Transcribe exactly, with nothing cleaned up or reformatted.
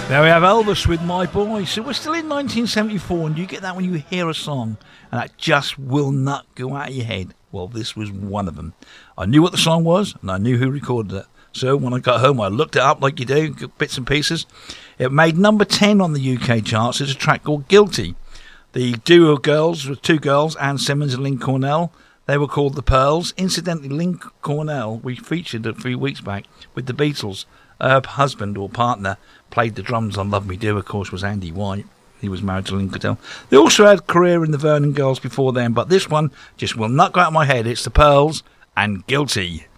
There we have Elvis with My Boy. So we're still in nineteen seventy-four, and you get that when you hear a song, and that just will not go out of your head. Well, this was one of them. I knew what the song was, and I knew who recorded it. So when I got home, I looked it up like you do, bits and pieces. It made number ten on the U K charts. It's a track called Guilty. The duo of girls, with two girls, Anne Simmons and Lynn Cornell, they were called the Pearls. Incidentally, Lynn Cornell, we featured a few weeks back with the Beatles. Her husband or partner played the drums on Love Me Do, of course, was Andy White. He was married to Lynn Cornell. They also had a career in the Vernon Girls before then, but this one just will not go out of my head. It's the Pearls and Guilty.